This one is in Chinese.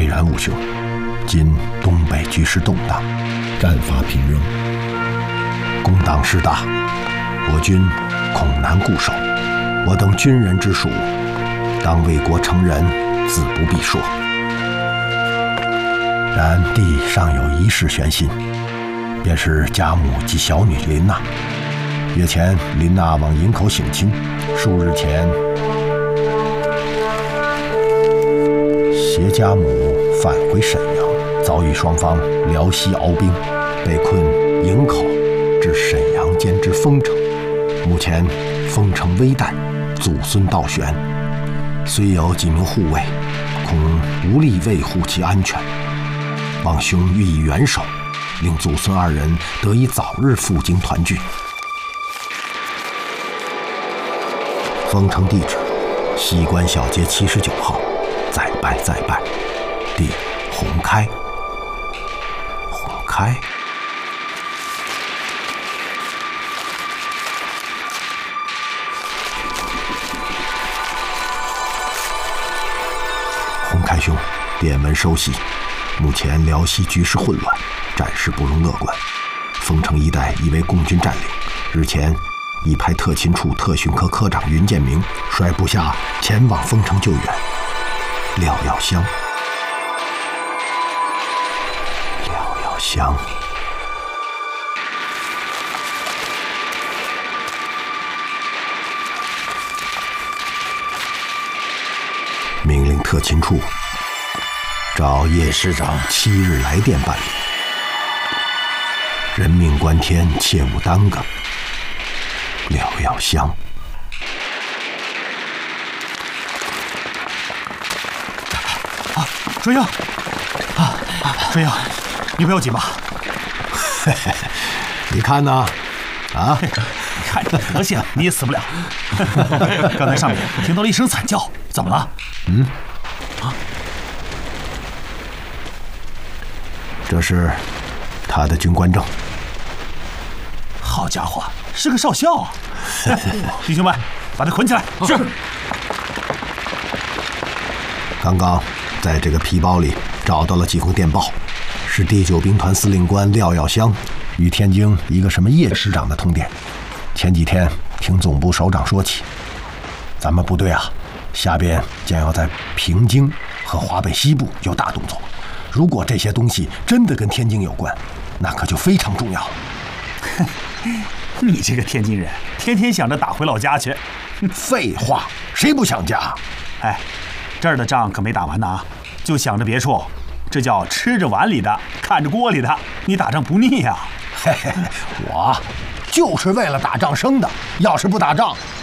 虽然无雄，今东北局势动荡，战伐频仍，攻党势大，我军恐难固守。我等军人之属，当为国成仁，自不必说。然地尚有一事悬心，便是家母及小女琳娜。月前琳娜往营口省亲，数日前携家母返回沈阳，遭遇双方辽西鏖兵，被困营口至沈阳间之丰城。目前丰城危殆，祖孙倒悬，虽有几名护卫，恐无力维护其安全。望兄予以援手，令祖孙二人得以早日赴京团聚。丰城地址：西关小街79号，再拜再拜。地洪开。洪开。洪开兄，电文收悉。目前辽西局势混乱，战事不容乐观。丰城一带已为共军占领。日前已派特勤处特训科科长云建明率部下前往丰城救援。廖耀湘，廖耀湘。命令特勤处找叶师长7日来电办理。人命关天，切勿耽搁。廖耀湘。 春英，春英，你不要紧吧？ 你看呢？啊， 看你的德行，你也死不了。刚才上面听到了一声惨叫，怎么了？ 这是他的军官证。 好家伙，是个少校啊！弟兄们，把他捆起来。是。 刚刚在这个皮包里找到了几封电报，是第9兵团司令官廖耀湘与天津一个什么叶师长的通电。前几天听总部首长说起，咱们部队啊，下边将要在平津和华北西部有大动作。如果这些东西真的跟天津有关，那可就非常重要了。 你这个天津人，天天想着打回老家去。 废话，谁不想家？ 哎，这儿的仗可没打完呢啊！就想着别处，这叫吃着碗里的，看着锅里的。你打仗不腻呀？ 嘿嘿，我就是为了打仗生的，要是不打仗，